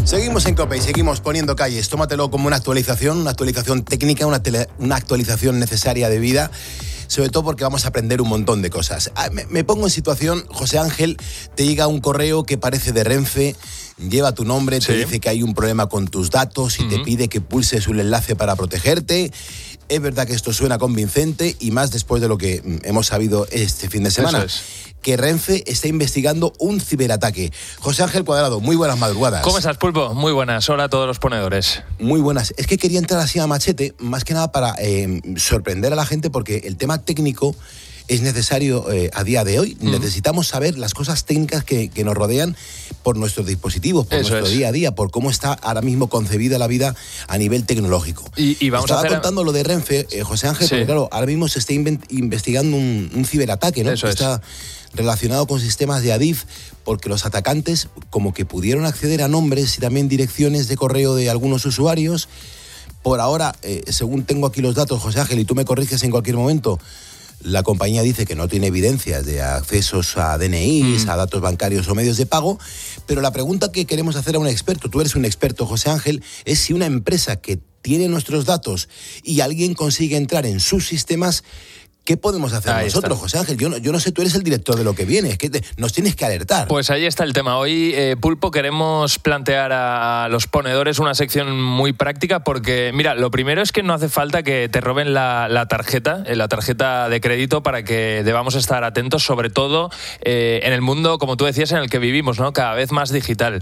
Seguimos en COPE y seguimos poniendo calles. Tómatelo como una actualización técnica, una actualización necesaria de vida, sobre todo porque vamos a aprender un montón de cosas. Me pongo en situación, José Ángel, te llega un correo que parece de Renfe, lleva tu nombre, te dice que hay un problema con tus datos y te pide que pulses un enlace para protegerte. Es verdad que esto suena convincente y más después de lo que hemos sabido este fin de semana. Que Renfe está investigando un ciberataque. José Ángel Cuadrado, muy buenas madrugadas. ¿Cómo estás, Pulpo? Muy buenas. Hola a todos los ponedores. Muy buenas. Es que quería entrar así a machete, más que nada para sorprender a la gente, porque el tema técnico es necesario a día de hoy. Necesitamos saber las cosas técnicas que nos rodean por nuestros dispositivos, por nuestro día a día, por cómo está ahora mismo concebida la vida a nivel tecnológico. Y vamos Estaba a hacer... contando lo de Renfe, José Ángel, porque claro, ahora mismo se está investigando un ciberataque, ¿no? Está relacionado con sistemas de Adif, porque los atacantes como que pudieron acceder a nombres y también direcciones de correo de algunos usuarios. Por ahora, según tengo aquí los datos, José Ángel, y tú me corriges en cualquier momento, la compañía dice que no tiene evidencias de accesos a DNIs, a datos bancarios o medios de pago, pero la pregunta que queremos hacer a un experto, tú eres un experto, José Ángel, es si una empresa que tiene nuestros datos y alguien consigue entrar en sus sistemas, ¿qué podemos hacer nosotros, José Ángel? Yo no sé, tú eres el director de Lo que Viene, es que nos tienes que alertar. Pues ahí está el tema. Hoy, Pulpo, queremos plantear a los ponedores una sección muy práctica porque, mira, lo primero es que no hace falta que te roben la tarjeta de crédito para que debamos estar atentos, sobre todo en el mundo, como tú decías, en el que vivimos, ¿no? Cada vez más digital.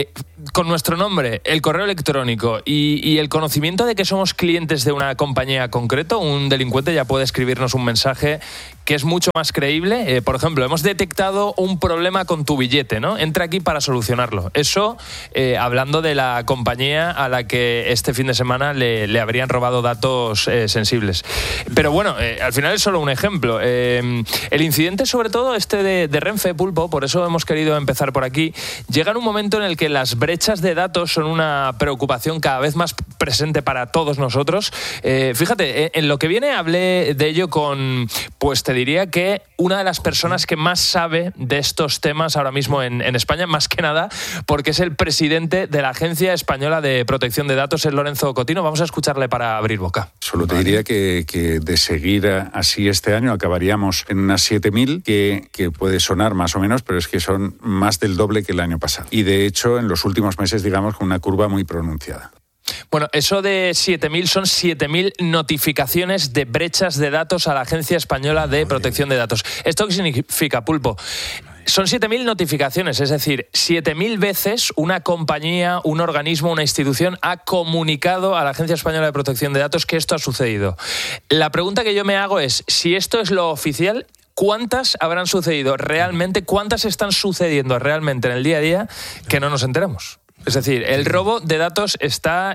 Con nuestro nombre, el correo electrónico y el conocimiento de que somos clientes de una compañía concreto, un delincuente ya puede escribirnos un mensaje que es mucho más creíble. Por ejemplo, hemos detectado un problema con tu billete, ¿no? Entra aquí para solucionarlo. Eso, hablando de la compañía a la que este fin de semana le habrían robado datos sensibles. Pero bueno, al final es solo un ejemplo. El incidente, sobre todo este de Renfe, Pulpo, por eso hemos querido empezar por aquí, llega en un momento en el que las brechas de datos son una preocupación cada vez más presente para todos nosotros. Fíjate, en Lo que Viene hablé de ello con, pues te diría que una de las personas que más sabe de estos temas ahora mismo en España, más que nada, porque es el presidente de la Agencia Española de Protección de Datos, es Lorenzo Cotino. Vamos a escucharle para abrir boca. Solo te diría que de seguir así este año acabaríamos en unas 7.000, que puede sonar más o menos, pero es que son más del doble que el año pasado. Y de hecho, en los últimos meses, digamos, con una curva muy pronunciada. Bueno, eso de 7.000 son 7.000 notificaciones de brechas de datos a la Agencia Española de Protección de Datos. ¿Esto qué significa, Pulpo? Son 7.000 notificaciones, es decir, 7.000 veces una compañía, un organismo, una institución ha comunicado a la Agencia Española de Protección de Datos que esto ha sucedido. La pregunta que yo me hago es, si esto es lo oficial, ¿cuántas habrán sucedido realmente? ¿Cuántas están sucediendo realmente en el día a día que no nos enteramos? Es decir, el robo de datos está...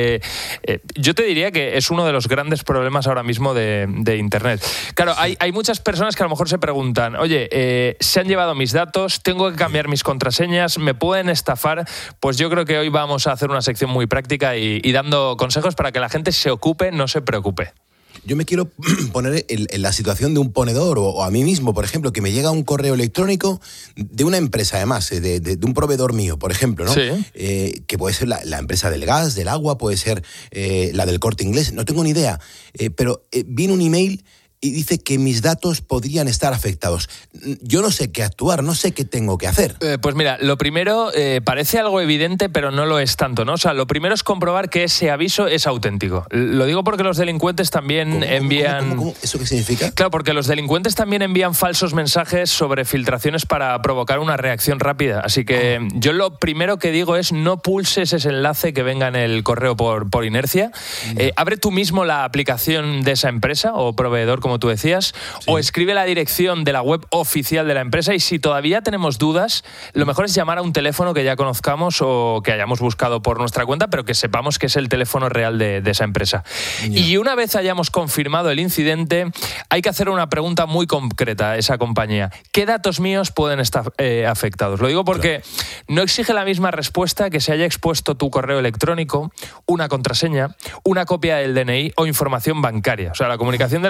yo te diría que es uno de los grandes problemas ahora mismo de Internet. Claro, hay muchas personas que a lo mejor se preguntan, oye, se han llevado mis datos, tengo que cambiar mis contraseñas, me pueden estafar. Pues yo creo que hoy vamos a hacer una sección muy práctica y dando consejos para que la gente se ocupe, no se preocupe. Yo me quiero poner en la situación de un ponedor o a mí mismo, por ejemplo, que me llega un correo electrónico de una empresa, además, de un proveedor mío, por ejemplo, ¿no? Sí. Que puede ser la empresa del gas, del agua, puede ser la del Corte Inglés, no tengo ni idea, pero viene un email y dice que mis datos podrían estar afectados. Yo no sé qué actuar, no sé qué tengo que hacer. Pues mira, lo primero, parece algo evidente, pero no lo es tanto, ¿no? O sea, lo primero es comprobar que ese aviso es auténtico. Lo digo porque los delincuentes también envían... ¿Cómo? ¿Eso qué significa? Claro, porque los delincuentes también envían falsos mensajes sobre filtraciones para provocar una reacción rápida. Así que yo lo primero que digo es no pulses ese enlace que venga en el correo por inercia. Abre tú mismo la aplicación de esa empresa o proveedor, como tú decías, o escribe la dirección de la web oficial de la empresa, y si todavía tenemos dudas, lo mejor es llamar a un teléfono que ya conozcamos o que hayamos buscado por nuestra cuenta, pero que sepamos que es el teléfono real de esa empresa. Y una vez hayamos confirmado el incidente, hay que hacer una pregunta muy concreta a esa compañía. ¿Qué datos míos pueden estar afectados? Lo digo porque no exige la misma respuesta que se haya expuesto tu correo electrónico, una contraseña, una copia del DNI o información bancaria. O sea, la comunicación debe entender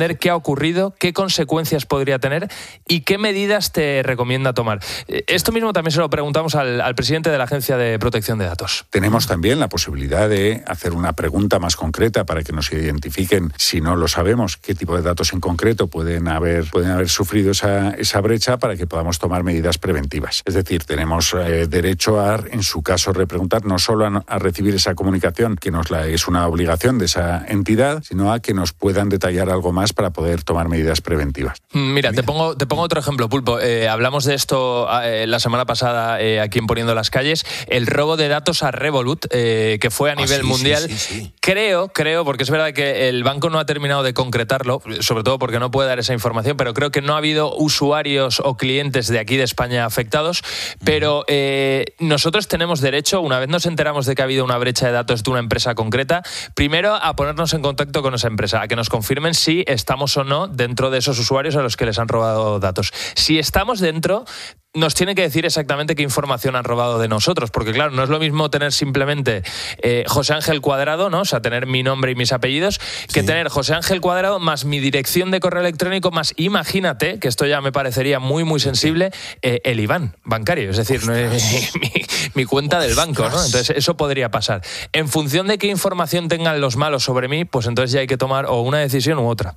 saber qué ha ocurrido, qué consecuencias podría tener y qué medidas te recomienda tomar. Esto mismo también se lo preguntamos al presidente de la Agencia de Protección de Datos. Tenemos también la posibilidad de hacer una pregunta más concreta para que nos identifiquen, si no lo sabemos, qué tipo de datos en concreto pueden haber sufrido esa brecha, para que podamos tomar medidas preventivas. Es decir, tenemos derecho a, en su caso, repreguntar no solo a recibir esa comunicación, que es una obligación de esa entidad, sino a que nos puedan detallar algo más para poder tomar medidas preventivas. Mira. Te pongo otro ejemplo, Pulpo. Hablamos de esto la semana pasada aquí en Poniendo las Calles, el robo de datos a Revolut, que fue a nivel mundial. Sí. Creo, porque es verdad que el banco no ha terminado de concretarlo, sobre todo porque no puede dar esa información, pero creo que no ha habido usuarios o clientes de aquí de España afectados, pero nosotros tenemos derecho, una vez nos enteramos de que ha habido una brecha de datos de una empresa concreta, primero a ponernos en contacto con esa empresa, a que nos confirmen si estamos o no dentro de esos usuarios a los que les han robado datos. Si estamos dentro, nos tiene que decir exactamente qué información han robado de nosotros, porque claro, no es lo mismo tener simplemente José Ángel Cuadrado, ¿no? O sea, tener mi nombre y mis apellidos, que tener José Ángel Cuadrado más mi dirección de correo electrónico, más, imagínate, que esto ya me parecería muy, muy sensible, el IBAN bancario, es decir, mi cuenta del banco, ¿no? Entonces, eso podría pasar. En función de qué información tengan los malos sobre mí, pues entonces ya hay que tomar o una decisión u otra.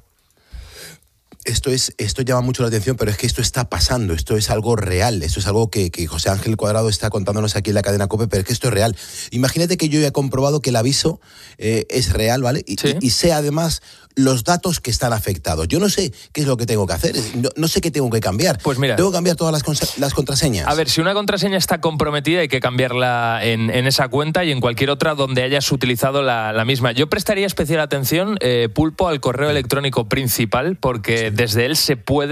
Esto llama mucho la atención, pero es que esto está pasando, esto es algo real, esto es algo que José Ángel Cuadrado está contándonos aquí en la cadena COPE, pero es que esto es real. Imagínate que yo ya he comprobado que el aviso es real, ¿vale? Y sé además los datos que están afectados. Yo no sé qué es lo que tengo que hacer, no sé qué tengo que cambiar. Pues mira, tengo que cambiar todas las contraseñas. A ver, si una contraseña está comprometida hay que cambiarla en esa cuenta y en cualquier otra donde hayas utilizado la misma. Yo prestaría especial atención, Pulpo, al correo electrónico principal, porque desde él se puede